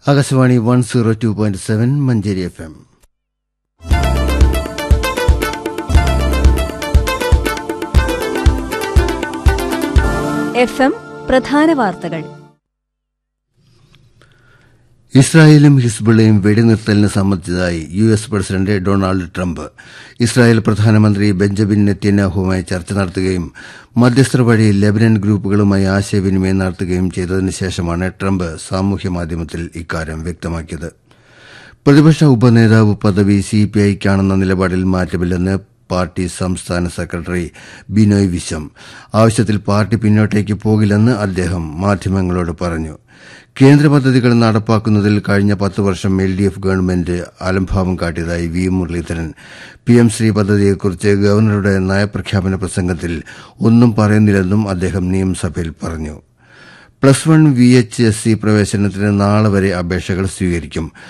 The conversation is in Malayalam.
ആകാശവാണി 102.7 മഞ്ചേരി FM. FM പ്രധാന വാർത്തകൾ. ഇസ്രായേലും ഹിസ്ബുള്ളയും വെടിനിർത്തലിന് സമ്മതിച്ചതായി US president Donald Trump. Israel പ്രധാനമന്ത്രി ബെഞ്ചമിൻ നെതന്യാഹുവുമായി ചർച്ച നടത്തുകയും മധ്യസ്ഥർ വഴി ലെബനൻ ഗ്രൂപ്പുകളുമായി ആശയവിനിമയം നടത്തുകയും ചെയ്തതിനു ശേഷമാണ് ട്രംപ് സാമൂഹ്യമാധ്യമത്തിൽ ഇക്കാര്യം വ്യക്തമാക്കിയത്. പ്രതിപക്ഷ ഉപനേതാവ് പദവി CPIക്കാണെന്ന നിലപാടിൽ മാറ്റമില്ലെന്ന് പാർട്ടി സംസ്ഥാന സെക്രട്ടറി ബിനോയ് വിശ്വം. ആവശ്യത്തിൽ പാർട്ടി പിന്നോട്ടേക്ക് പോകില്ലെന്ന് അദ്ദേഹം മാധ്യമങ്ങളോട് പറഞ്ഞു. കേന്ദ്ര പദ്ധതികൾ നടപ്പാക്കുന്നതിൽ കഴിഞ്ഞ 10 വർഷം LDF ഗവൺമെന്റ് അലംഭാവം കാട്ടിയതായി വി മുരളീധരൻ. PM ശ്രീ പദ്ധതിയെക്കുറിച്ച് ഗവർണറുടെ നയപ്രഖ്യാപന പ്രസംഗത്തിൽ ഒന്നും പറയുന്നില്ലെന്നും അദ്ദേഹം നിയമസഭയിൽ പറഞ്ഞു. +1 VHSC പ്രവേശനത്തിന് നാളെ വരെ അപേക്ഷകൾ സ്വീകരിക്കും.